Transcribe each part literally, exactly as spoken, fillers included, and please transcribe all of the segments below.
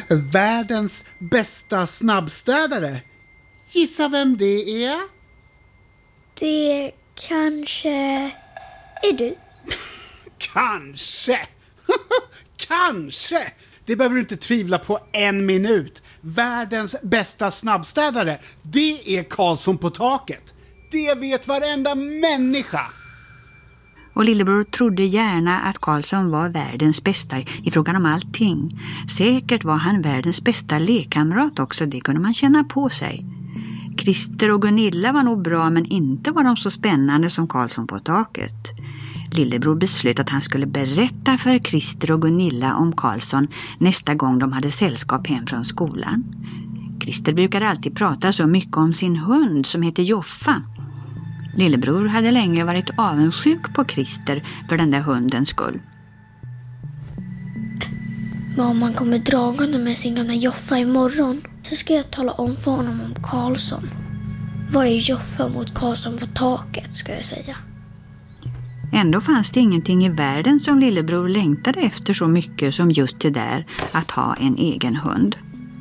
Världens bästa snabbstädare. Gissa vem det är? Det kanske är du. Kanske. Kanske. Det behöver du inte tvivla på en minut. Världens bästa snabbstädare, det är Karlsson på taket. Det vet varenda människa. Och lillebror trodde gärna att Karlsson var världens bästa i frågan om allting. Säkert var han världens bästa lekkamrat också, det kunde man känna på sig. Christer och Gunilla var nog bra, men inte var de så spännande som Karlsson på taket. Lillebror beslöt att han skulle berätta för Christer och Gunilla om Karlsson nästa gång de hade sällskap hem från skolan. Christer brukade alltid prata så mycket om sin hund som heter Joffa. Lillebror hade länge varit avundsjuk på Christer för den där hundens skull. Men om man kommer dragande med sin gamla Joffa imorgon så ska jag tala om för honom om Karlsson. Vad är Joffa mot Karlsson på taket, ska jag säga. Ändå fanns det ingenting i världen som lillebror längtade efter så mycket som just det där att ha en egen hund.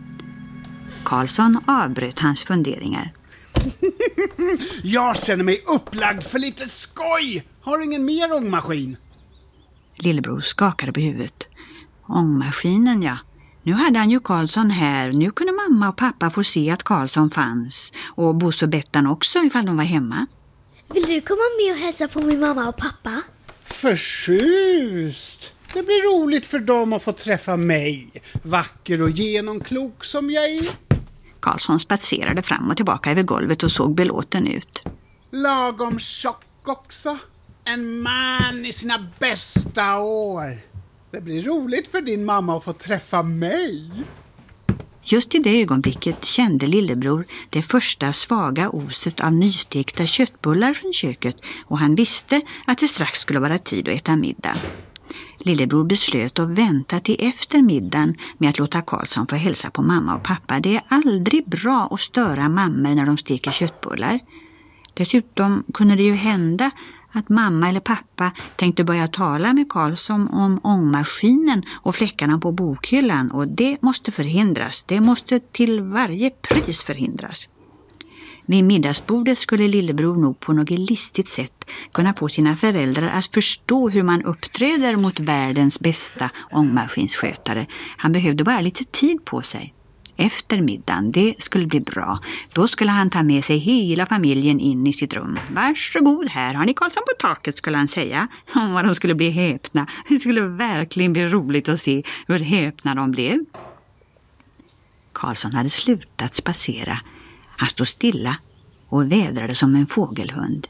Karlsson avbröt hans funderingar. Jag känner mig upplagd för lite skoj. Har du ingen mer ångmaskin? Lillebror skakade på huvudet. Ångmaskinen, ja. Nu hade han ju Karlsson här. Nu kunde mamma och pappa få se att Karlsson fanns. Och Bosse och Bettan också ifall de var hemma. Vill du komma med och hälsa på min mamma och pappa? Förtjust. Det blir roligt för dem att få träffa mig. Vacker och genomklok som jag är. Karlsson spatserade fram och tillbaka över golvet och såg belåten ut. Lagom tjock också. En man i sina bästa år. Det blir roligt för din mamma att få träffa mig. Just i det ögonblicket kände lillebror det första svaga oset av nystekta köttbullar från köket och han visste att det strax skulle vara tid att äta middag. Lillebror beslöt att vänta till efter middagen med att låta Karlsson få hälsa på mamma och pappa. Det är aldrig bra att störa mammor när de steker köttbullar. Dessutom kunde det ju hända att mamma eller pappa tänkte börja tala med Karlsson om ångmaskinen och fläckarna på bokhyllan och det måste förhindras. Det måste till varje pris förhindras. Vid middagsbordet skulle lillebror nog på något listigt sätt kunna få sina föräldrar att förstå hur man uppträder mot världens bästa ångmaskinsskötare. Han behövde bara lite tid på sig. Efter middagen, det skulle bli bra. Då skulle han ta med sig hela familjen in i sitt rum. Varsågod, här har ni Karlsson på taket, skulle han säga. Om vad de skulle bli häpna. Det skulle verkligen bli roligt att se hur häpna de blev. Karlsson hade slutat spacera. Han stod stilla och vädrade som en fågelhund.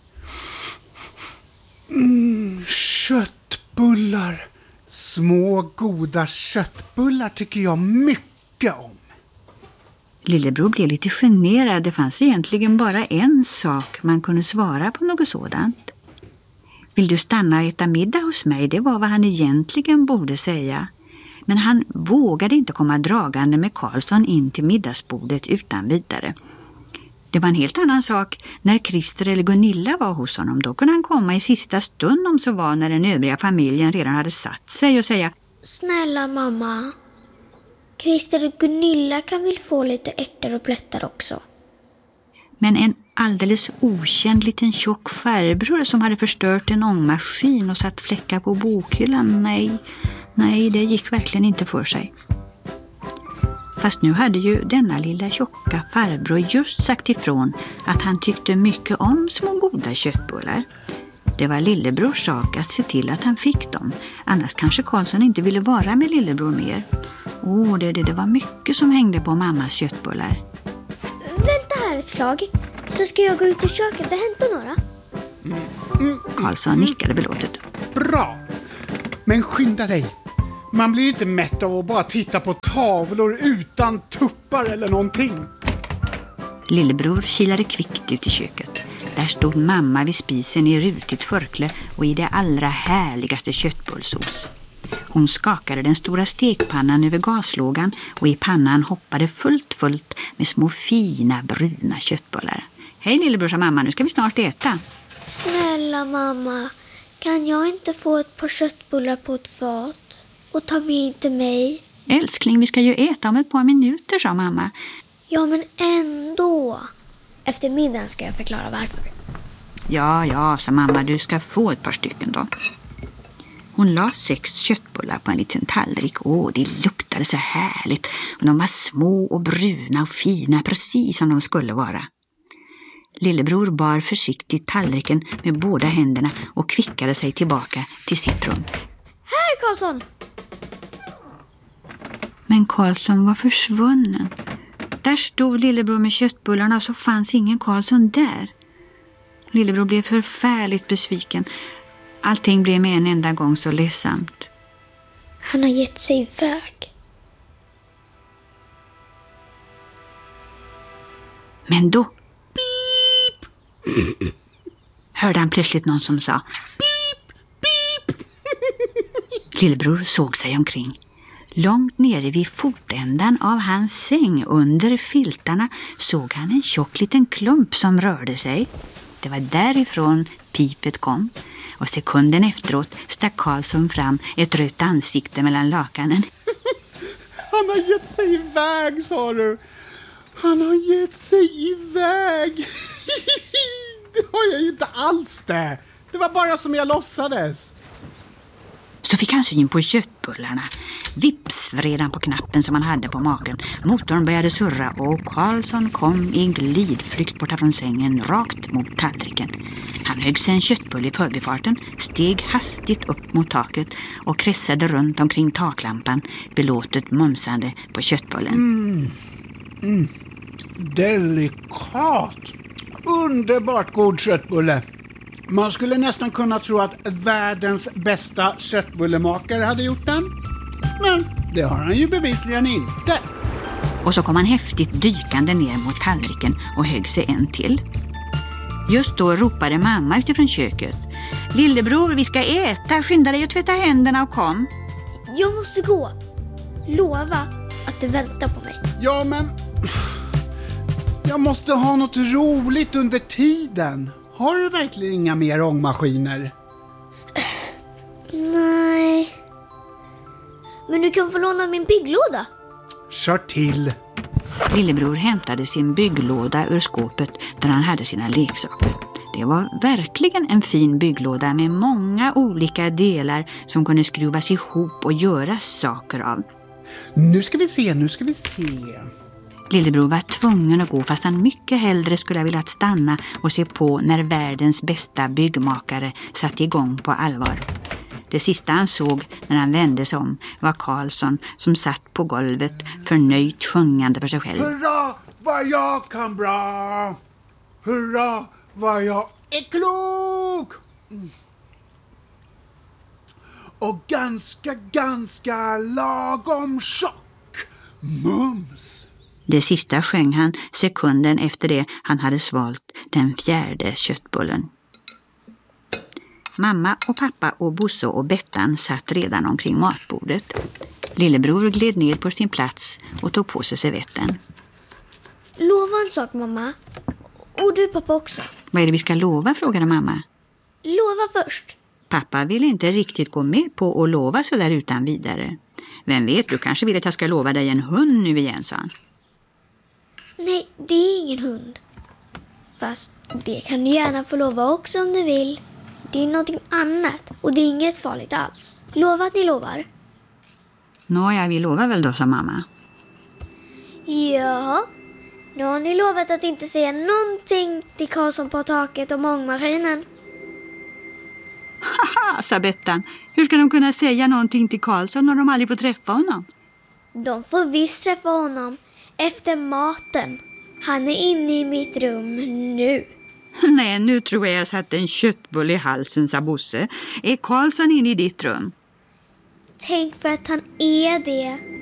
Mm, köttbullar. Små goda köttbullar tycker jag mycket om. Lillebror blev lite generad. Det fanns egentligen bara en sak man kunde svara på något sådant. Vill du stanna och äta middag hos mig? Det var vad han egentligen borde säga. Men han vågade inte komma dragande med Karlsson in till middagsbordet utan vidare. Det var en helt annan sak när Christer eller Gunilla var hos honom. Då kunde han komma i sista stund om så var när den övriga familjen redan hade satt sig och säga: Snälla mamma, Christer och Gunilla kan väl få lite ärtor och plättar också. Men en alldeles okänd liten tjock farbror som hade förstört en ångmaskin och satt fläckar på bokhyllan, nej, nej, det gick verkligen inte för sig. Fast nu hade ju denna lilla tjocka farbror just sagt ifrån att han tyckte mycket om små goda köttbullar. Det var lillebrors sak att se till att han fick dem. Annars kanske Karlsson inte ville vara med lillebror mer. Åh, det, det, det var mycket som hängde på mammas köttbullar. Vänta här ett slag, så ska jag gå ut i köket och hämta några. Mm, mm, Karlsson nickade belåtet. Bra, men skynda dig. Man blir inte mätt av att bara titta på tavlor utan tuppar eller någonting. Lillebror kilade kvickt ut i köket. Där stod mamma vid spisen i rutigt förkle och i det allra härligaste köttbullsås. Hon skakade den stora stekpannan över gaslågan och i pannan hoppade fullt fullt med små fina bruna köttbullar. Hej lillebrorsa mamma, nu ska vi snart äta. Snälla mamma, kan jag inte få ett par köttbullar på ett fat och ta med till mig? Älskling, vi ska ju äta om ett par minuter, sa mamma. Ja, men ändå. Efter middagen ska jag förklara varför. Ja, ja, sa mamma, du ska få ett par stycken då. Hon la sex köttbullar på en liten tallrik. Åh, det luktade så härligt. Och de var små och bruna och fina, precis som de skulle vara. Lillebror bar försiktigt tallriken med båda händerna och kvickade sig tillbaka till sitt rum. Här, Karlsson! Men Karlsson var försvunnen. Där stod Lillebror med köttbullarna och så fanns ingen Karlsson där. Lillebror blev förfärligt besviken. Allting blev med en enda gång så ledsamt. Han har gett sig iväg. Men då pip! Hörde han plötsligt någon som sa pip, pip. Lillebror såg sig omkring. Långt nere vid fotändan av hans säng under filtarna såg han en tjock liten klump som rörde sig. Det var därifrån pipet kom. Och sekunden efteråt stack Karlsson fram ett rött ansikte mellan lakanen. Han har gett sig iväg, sa du. Han har gett sig iväg. Det har jag ju inte alls det. Det var bara som jag låtsades. Så fick han syn på köttbullarna. Vips vred han på knappen som han hade på maken. Motorn började surra och Karlsson kom i glidflykt borta från sängen rakt mot tallriken. Han högg sig en köttbull i förbifarten, steg hastigt upp mot taket och kretsade runt omkring taklampan, belåtet mumsande på köttbullen. Mm. Mm. Delikat. Underbart god köttbulle. Man skulle nästan kunna tro att världens bästa köttbullemakare hade gjort den. Men det har han ju bevisligen inte. Och så kom han häftigt dykande ner mot tallriken och högg sig en till. Just då ropade mamma utifrån köket. Lillebror, vi ska äta. Skynda dig och tvätta händerna och kom. Jag måste gå. Lova att du väntar på mig. Ja, men jag måste ha något roligt under tiden. Har du verkligen inga mer ångmaskiner? Nej. Men du kan få låna min bygglåda. Kör till. Lillebror hämtade sin bygglåda ur skåpet där han hade sina leksaker. Det var verkligen en fin bygglåda med många olika delar som kunde skruvas ihop och göras saker av. Nu ska vi se, nu ska vi se. Lillebror var tvungen att gå fast han mycket hellre skulle ha velat stanna och se på när världens bästa byggmakare satte igång på allvar. Det sista han såg när han vände sig om var Karlsson som satt på golvet förnöjt sjungande för sig själv. Hurra vad jag kan bra! Hurra vad jag är klok! Mm. Och ganska, ganska lagom tjock. Mums! Det sista sjöng han sekunden efter det han hade svalt den fjärde köttbullen. Mamma och pappa och Bosse och Bettan satt redan omkring matbordet. Lillebror gled ner på sin plats och tog på sig servetten. Lova en sak, mamma. Och du, pappa, också. Vad är det vi ska lova, frågade mamma. Lova först. Pappa ville inte riktigt gå med på att lova så där utan vidare. Vem vet, du kanske vill att jag ska lova dig en hund nu igen, sa han. Nej, det är ingen hund. Fast det kan du gärna få lova också om du vill. Det är någonting annat och det är inget farligt alls. Lova att ni lovar. Nå, jag vill lova väl då, sa mamma. Ja, nu har ni lovat att inte säga någonting till Karlsson på taket om ångmaskinen. Haha, sa Bettan. Hur ska de kunna säga någonting till Karlsson när de aldrig får träffa honom? De får visst träffa honom efter maten. Han är inne i mitt rum nu. Nej, nu tror jag jag satt en köttbull i halsen, sa Bosse. Är Karlsson inne i ditt rum? Tänk för att han är det.